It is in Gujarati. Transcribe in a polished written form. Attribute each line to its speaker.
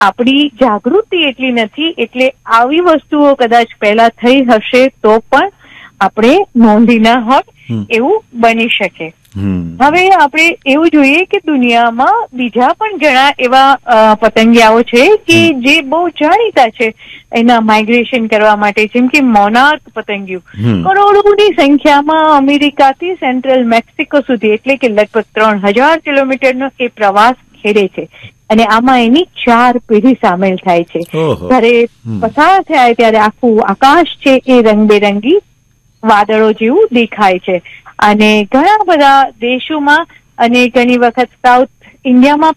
Speaker 1: આપણી જાગૃતિ એટલી નથી, એટલે આવી વસ્તુઓ કદાચ પહેલા થઈ હશે તો પણ આપણે નોંધી ના હોત એવું બની શકે. હવે આપણે એવું જોઈએ કે દુનિયામાં બીજા પણ ઘણા એવા પતંગિયાઓ છે કે જે બહુ જાણીતા છે એના માઇગ્રેશન કરવા માટે, જેમ કે મોનાર્ક પતંગિયું કરોડોની સંખ્યામાં અમેરિકાથી સેન્ટ્રલ મેક્સિકો સુધી, એટલે કે લગભગ 3000 કિલોમીટરનો એ પ્રવાસ ખેડે છે. અને આમાં એની 4 પેઢી સામેલ થાય છે. જ્યારે પસાર થાય ત્યારે આખું આકાશ છે એ રંગબેરંગી વાદળો જેવું દેખાય છે. અને ઘણા બધા દેશોમાં અને ઘણી વખત સાઉથ ઇન્ડિયામાં